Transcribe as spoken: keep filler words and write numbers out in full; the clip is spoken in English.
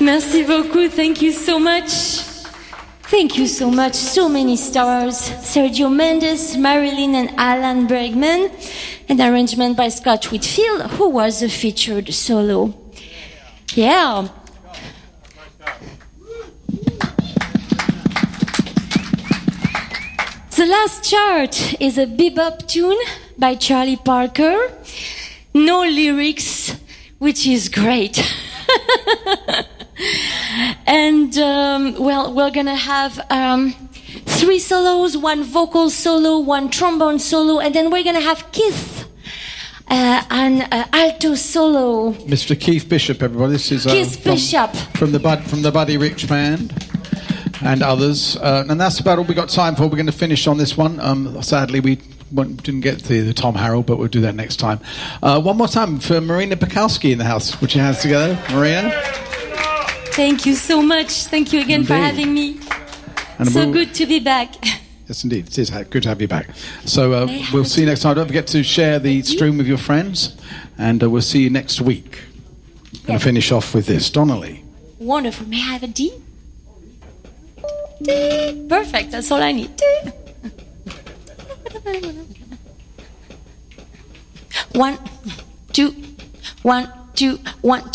Merci beaucoup. Thank you so much. Thank you so much. So many stars. Sergio Mendes, Marilyn and Alan Bergman. An arrangement by Scott Whitfield, who was a featured solo. Yeah. The last chart is a bebop tune by Charlie Parker. No lyrics, which is great. And, um, well, we're gonna have um, three solos, one vocal solo, one trombone solo, and then we're gonna have Keith, uh, an uh, alto solo. Mister Keith Bishop, everybody. This is uh, Keith from, Bishop. From the, Bud, from the Buddy Rich Band. And others. Uh, and that's about all we've got time for. We're going to finish on this one. Um, sadly, we didn't get the, the Tom Harrell, but we'll do that next time. Uh, one more time for Marina Bukowski in the house. Put your hands together. Marina. Thank you so much. Thank you again Indeed. for having me. And so we'll, good to be back. Yes, indeed. It is good to have you back. So uh, we'll see you next time. Don't forget to share the stream with your friends. And uh, we'll see you next week. Going to Yes. finish off with this. Donnelly. Wonderful. May I have a D? D. Perfect. That's all I need. D. One, two, one, two, one, two.